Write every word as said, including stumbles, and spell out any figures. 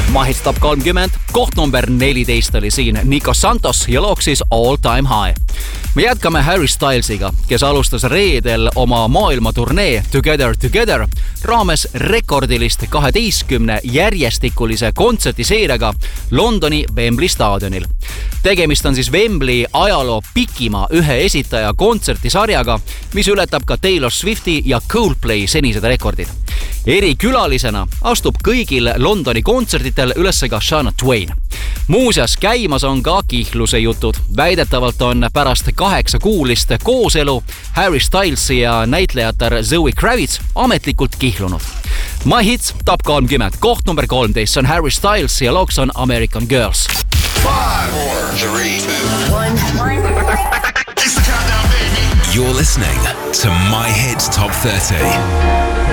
Mahits Top kolmkümmend, koht number neliteist oli siin Nico Santos ja looks siis All Time High. Me jätkame Harry Stylesiga, kes alustas reedel oma maailmaturnee Together Together raames rekordilist kaheteistkümne järjestikulise kontsertiseeriaga Londoni Wembley staadionil. Tegemist on siis Wembley ajaloo pikima ühe esitaja kontsertisarjaga, mis ületab ka Taylor Swifti ja Coldplay senised rekordid. Erikülalisena astub kõigil Londoni kontsertitel ülesse ka Shania Twain. Muuseas, käimas on ka kihluse jutud. Väidetavalt on pärast kaheksakuulist kooselu Harry Stylesi ja näitlejatar Zoe Kravitz ametlikult kihlunud. My Hits Top kolmkümmend, koht number kolmteist on Harry Styles ja looks on American Girls. Five, four, three, two, one. It's the countdown, baby. You're listening to My Hits Top thirty.